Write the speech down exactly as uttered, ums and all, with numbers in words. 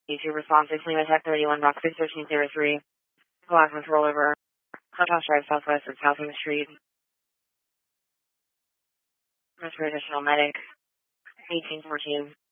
two responses, Lima Tech thirty-one, box six thirteen zero three. Plasma rollover. House Drive Southwest of Southern Street. That's for additional medic. eighteen fourteen.